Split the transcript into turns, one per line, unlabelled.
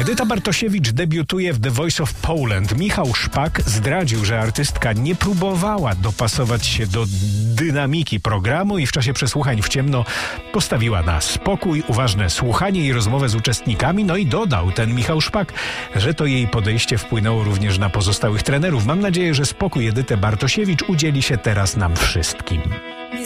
Edyta Bartosiewicz debiutuje w The Voice of Poland. Michał Szpak zdradził, że artystka nie próbowała dopasować się do dynamiki programu i w czasie przesłuchań w ciemno postawiła na spokój, uważne słuchanie i rozmowę z uczestnikami. No i dodał ten Michał Szpak, że to jej podejście wpłynęło również na pozostałych trenerów. Mam nadzieję, że spokój Edyty Bartosiewicz udzieli się teraz nam wszystkim.